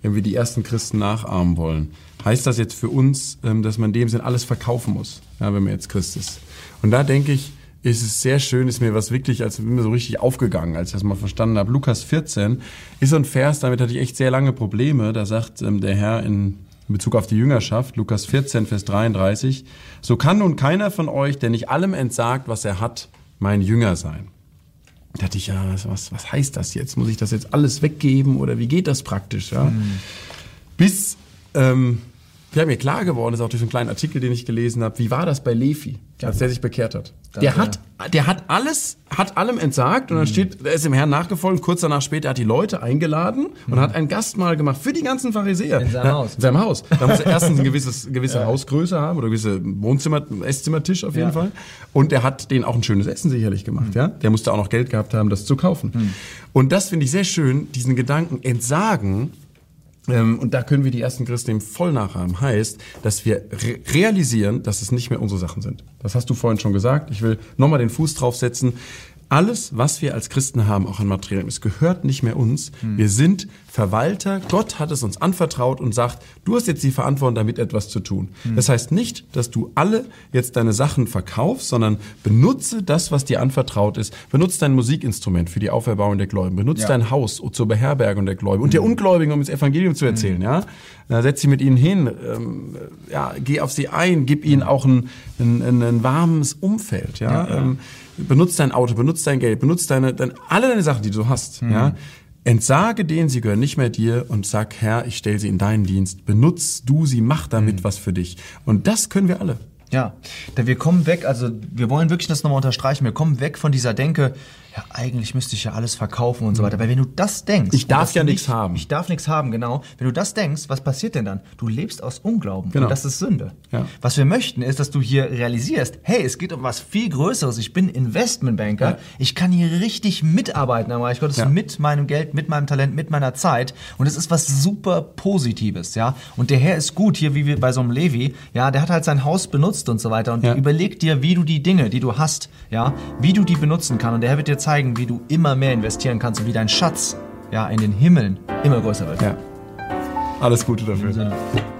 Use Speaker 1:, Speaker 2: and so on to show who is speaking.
Speaker 1: wenn wir die ersten Christen nachahmen wollen, heißt das jetzt für uns, dass man in dem Sinn alles verkaufen muss, ja, wenn man jetzt Christ ist. Und da denke ich, ist es sehr schön, ist mir was wirklich, als bin mir so richtig aufgegangen, als ich das mal verstanden habe. Lukas 14 ist so ein Vers, damit hatte ich echt sehr lange Probleme. Da sagt der Herr in Bezug auf die Jüngerschaft, Lukas 14, Vers 33, so kann nun keiner von euch, der nicht allem entsagt, was er hat, mein Jünger sein. Da dachte ich, ja, was heißt das jetzt? Muss ich das jetzt alles weggeben oder wie geht das praktisch? Ja? Bis mir klar geworden ist, auch durch einen kleinen Artikel, den ich gelesen habe, wie war das bei Levi, als der sich bekehrt hat? Der hat allem entsagt und dann steht, er ist dem Herrn nachgefolgt, kurz danach später hat die Leute eingeladen und hat ein Gastmahl gemacht für die ganzen Pharisäer.
Speaker 2: In seinem Haus.
Speaker 1: Da muss er erstens eine gewisse Hausgröße haben oder gewisse Esszimmertisch auf jeden Fall. Und er hat denen auch ein schönes Essen sicherlich gemacht. Ja? Der musste auch noch Geld gehabt haben, das zu kaufen. Und das finde ich sehr schön, diesen Gedanken entsagen. Und da können wir die ersten Christen eben voll nachahmen. Heißt, dass wir realisieren, dass es nicht mehr unsere Sachen sind. Das hast du vorhin schon gesagt. Ich will nochmal den Fuß draufsetzen. Alles, was wir als Christen haben, auch an Materiellem, es gehört nicht mehr uns. Wir sind Verwalter. Gott hat es uns anvertraut und sagt, du hast jetzt die Verantwortung, damit etwas zu tun. Das heißt nicht, dass du alle jetzt deine Sachen verkaufst, sondern benutze das, was dir anvertraut ist. Benutze dein Musikinstrument für die Auferbauung der Gläubigen. Benutze dein Haus zur Beherbergung der Gläubigen und der Ungläubigen, um das Evangelium zu erzählen. Ja? Setz dich mit ihnen hin, geh auf sie ein, gib ihnen auch ein warmes Umfeld. Ja? Benutzt dein Auto, benutzt dein Geld, benutzt alle deine Sachen, die du hast. Ja? Entsage denen, sie gehören nicht mehr dir und sag, Herr, ich stelle sie in deinen Dienst. Benutzt du sie, mach damit was für dich. Und das können wir alle.
Speaker 2: Ja, denn wir kommen weg, also wir wollen wirklich das nochmal unterstreichen, wir kommen weg von dieser Denke, ja, eigentlich müsste ich ja alles verkaufen und so weiter. Weil wenn du das denkst...
Speaker 1: Ich darf ja nichts haben.
Speaker 2: Ich darf nichts haben, genau. Wenn du das denkst, was passiert denn dann? Du lebst aus Unglauben.
Speaker 1: Genau.
Speaker 2: Und das ist Sünde.
Speaker 1: Ja.
Speaker 2: Was wir möchten, ist, dass du hier realisierst, hey, es geht um was viel Größeres. Ich bin Investmentbanker. Ja. Ich kann hier richtig mitarbeiten am Reich Gottes mit meinem Geld, mit meinem Talent, mit meiner Zeit. Und es ist was super Positives, ja. Und der Herr ist gut, hier wie wir bei so einem Levi, ja, der hat halt sein Haus benutzt und so weiter. Und überleg dir, wie du die Dinge, die du hast, ja, wie du die benutzen kannst. Und der Herr wird dir zeigen, wie du immer mehr investieren kannst und wie dein Schatz in den Himmeln immer größer wird.
Speaker 1: Ja. Alles Gute dafür.